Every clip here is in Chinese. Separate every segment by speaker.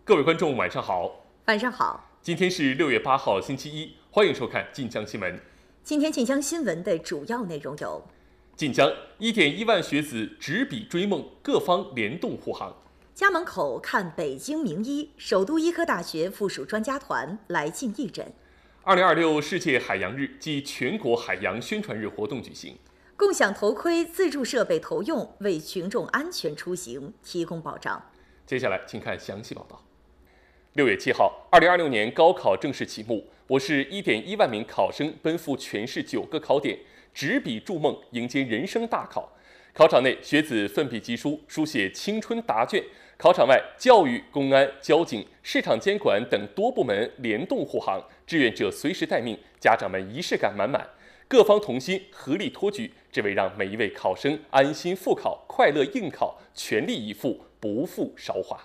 Speaker 1: 各位观众，晚上好。
Speaker 2: 晚上好。
Speaker 1: 今天是6月8号，星期一，欢迎收看晋江新闻。
Speaker 2: 今天晋江新闻的主要内容有：
Speaker 1: 晋江1.1万学子执笔追梦，各方联动护航；
Speaker 2: 家门口看北京名医，首都医科大学附属专家团来晋义诊
Speaker 1: ；2026世界海洋日暨全国海洋宣传日活动举行；
Speaker 2: 共享头盔自助设备投用，为群众安全出行提供保障。
Speaker 1: 接下来请看详细报道。6月7号，2026年高考正式启幕。我市1.1万名考生奔赴全市9个考点，执笔筑梦，迎接人生大考。考场内，学子奋笔疾书，书写青春答卷；考场外，教育、公安、交警、市场监管等多部门联动护航，志愿者随时待命，家长们仪式感满满。各方同心，合力托举，只为让每一位考生安心复考、快乐应考，全力以赴，不负韶华。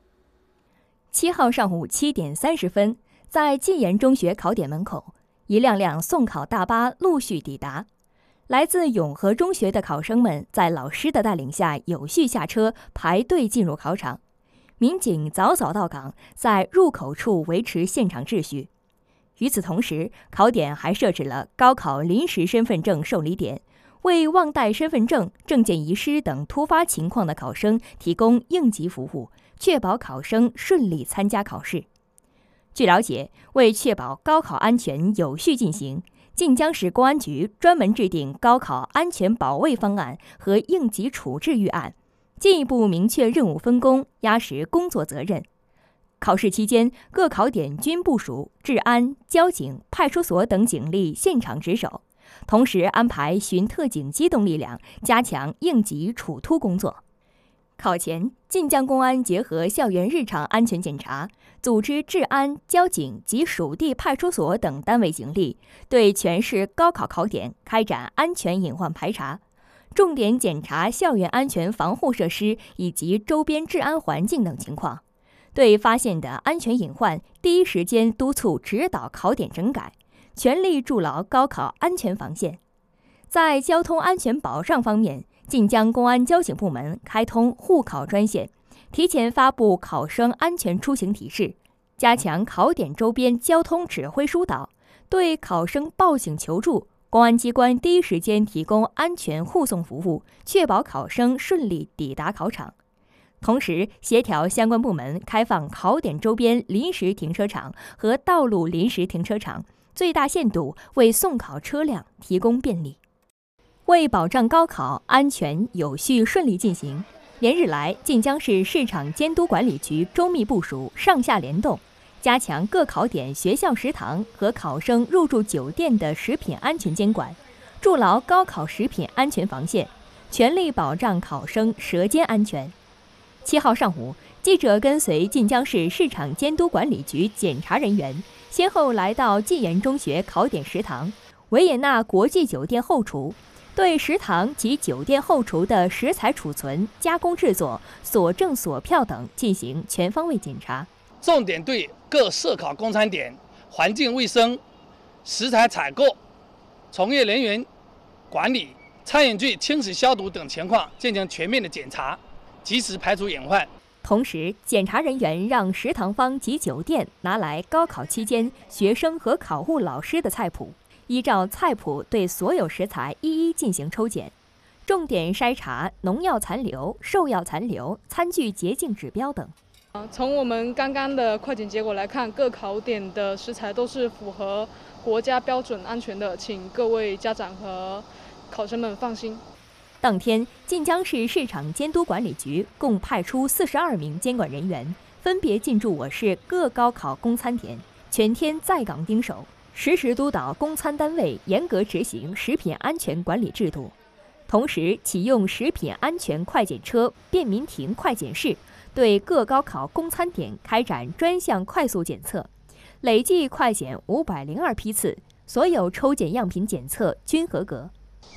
Speaker 3: 7号上午7点30分，在晋言中学考点门口，一辆辆送考大巴陆续抵达。来自永和中学的考生们在老师的带领下有序下车，排队进入考场。民警早早到岗，在入口处维持现场秩序。与此同时，考点还设置了高考临时身份证受理点，为忘带身份证、证件遗失等突发情况的考生提供应急服务，确保考生顺利参加考试。据了解，为确保高考安全有序进行，晋江市公安局专门制定高考安全保卫方案和应急处置预案，进一步明确任务分工，压实工作责任。考试期间，各考点均部署治安、交警、派出所等警力现场值守，同时安排巡特警机动力量，加强应急处突工作。考前，晋江公安结合校园日常安全检查，组织治安、交警及属地派出所等单位警力，对全市高考考点开展安全隐患排查，重点检查校园安全防护设施以及周边治安环境等情况。对发现的安全隐患，第一时间督促指导考点整改，全力筑牢高考安全防线。在交通安全保障方面，晋江公安交警部门开通护考专线，提前发布考生安全出行提示，加强考点周边交通指挥疏导，对考生报警求助，公安机关第一时间提供安全护送服务，确保考生顺利抵达考场。同时，协调相关部门开放考点周边临时停车场和道路临时停车场，最大限度为送考车辆提供便利。为保障高考安全有序顺利进行，连日来，晋江市市场监督管理局周密部署，上下联动，加强各考点学校食堂和考生入住酒店的食品安全监管，筑牢高考食品安全防线，全力保障考生舌尖安全。7号上午，记者跟随晋江市市场监督管理局检查人员，先后来到晋言中学考点食堂、维也纳国际酒店后厨，对食堂及酒店后厨的食材储存、加工制作、所证所票等进行全方位检查，
Speaker 4: 重点对各涉考供餐点环境卫生、食材采购、从业人员管理、餐饮具清洗消毒等情况进行全面的检查，及时排除隐患。
Speaker 3: 同时，检查人员让食堂方及酒店拿来高考期间学生和考务老师的菜谱，依照菜谱对所有食材一一进行抽检，重点筛查农药残留、兽药残留、餐具洁净指标等。
Speaker 5: 从我们刚刚的快检结果来看，各考点的食材都是符合国家标准安全的，请各位家长和考生们放心。
Speaker 3: 当天，晋江市市场监督管理局共派出42名监管人员，分别进驻我市各高考供餐点，全天在岗盯守，实时督导供餐单位严格执行食品安全管理制度。同时，启用食品安全快检车、便民亭快检室，对各高考供餐点开展专项快速检测，累计快检502批次，所有抽检样品检测均合格。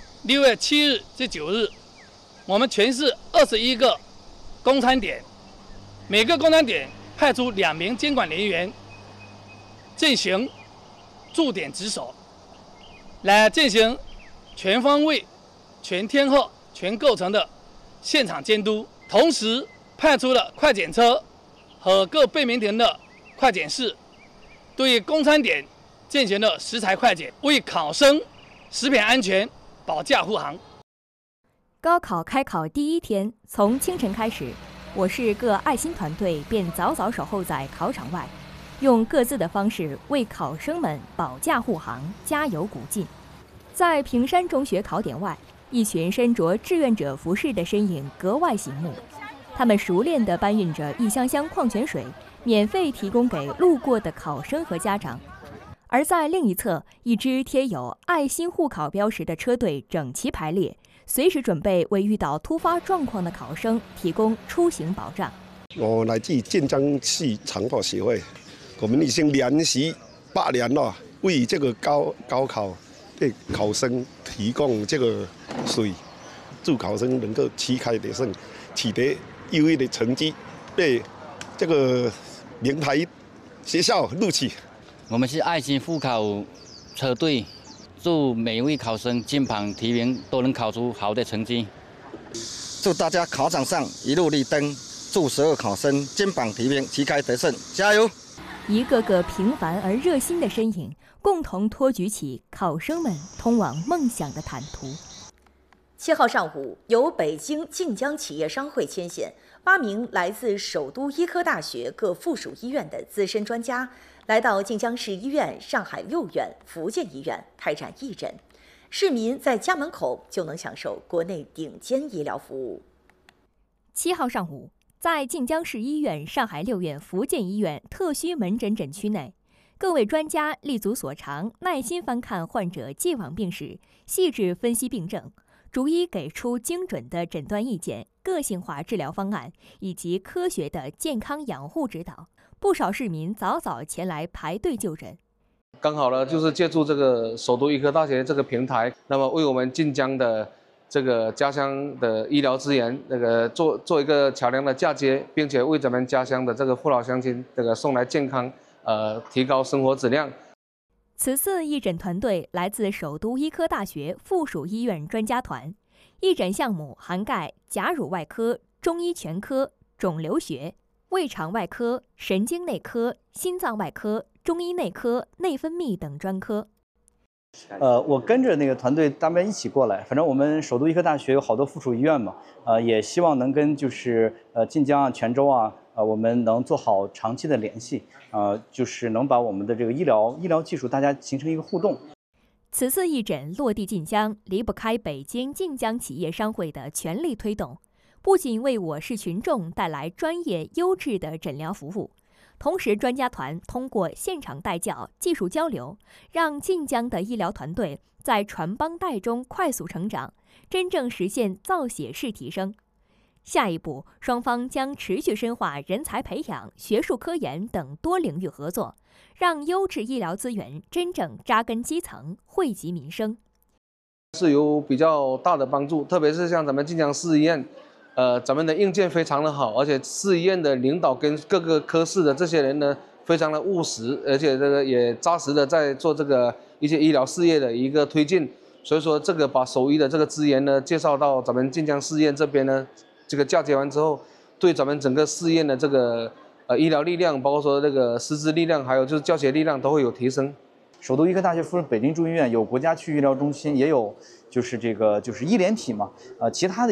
Speaker 4: 6月7日至9日，我们全市21个供餐点，每个供餐点派出2名监管人员进行驻点值守，来进行全方位、全天候、全构成的现场监督。同时派出了快检车和各被民庭的快检室，对供餐点进行了食材快检，为考生食品安全保驾护航。
Speaker 3: 高考开考第一天，从清晨开始，我市各爱心团队便早早守候在考场外，用各自的方式为考生们保驾护航、加油鼓劲。在平山中学考点外，一群身着志愿者服饰的身影格外醒目。他们熟练地搬运着一箱箱矿泉水，免费提供给路过的考生和家长。而在另一侧，一支贴有爱心护考标识的车队整齐排列，随时准备为遇到突发状况的考生提供出行保障。
Speaker 6: 我来自晋江市长跑协会，我们已经连续8年了，为这个高考对考生提供这个水，祝考生能够旗开得胜，取得优异的成绩，被这个名牌学校录取。
Speaker 7: 我们是爱心复考车队，祝每一位考生金榜题名，都能考出好的成绩。
Speaker 8: 祝大家考场上一路绿灯，祝所有考生金榜题名，旗开得胜，加油！
Speaker 3: 一个个平凡而热心的身影，共同托举起考生们通往梦想的坦途。
Speaker 2: 7号上午，由北京晋江企业商会牵线，8名来自首都医科大学各附属医院的资深专家，来到晋江市医院、上海6院、福建医院开展义诊，市民在家门口就能享受国内顶尖医疗服务。
Speaker 3: 7号上午，在晋江市医院、上海6院、福建医院特需门诊诊区内，各位专家立足所长，耐心翻看患者既往病史，细致分析病症，逐一给出精准的诊断意见、个性化治疗方案以及科学的健康养护指导。不少市民早早前来排队就诊。
Speaker 9: 刚好呢，就是借助这个首都医科大学这个平台，那么为我们晋江的这个家乡的医疗资源，做一个桥梁的嫁接，并且为咱们家乡的这个父老乡亲送来健康，提高生活质量。
Speaker 3: 此次义诊团队来自首都医科大学附属医院专家团，义诊项目涵盖甲乳外科、中医全科、肿瘤学、胃肠外科、神经内科、心脏外科、中医内科、内分泌等专科。
Speaker 10: 我跟着那个团队大家一起过来，反正我们首都医科大学有好多附属医院嘛，也希望能跟晋江啊、泉州啊，我们能做好长期的联系，就是能把我们的这个医疗技术大家形成一个互动。
Speaker 3: 此次义诊落地晋江，离不开北京晋江企业商会的全力推动，不仅为我市群众带来专业优质的诊疗服务，同时专家团通过现场带教、技术交流，让晋江的医疗团队在传帮带中快速成长，真正实现造血式提升。下一步，双方将持续深化人才培养、学术科研等多领域合作，让优质医疗资源真正扎根基层，惠及民生。
Speaker 9: 是有比较大的帮助，特别是像咱们晋江市医院，咱们的硬件非常的好，而且市医院的领导跟各个科室的这些人呢，非常的务实，而且也扎实的在做一些医疗事业的一个推进。所以说，把首医的这个资源呢，介绍到咱们晋江市医院这边呢，嫁接完之后，对咱们整个市医院的医疗力量，包括说师资力量，还有就是教学力量都会有提升。
Speaker 10: 首都医科大学附属北京中医院有国家区医疗中心，也有就是医联体嘛，其他的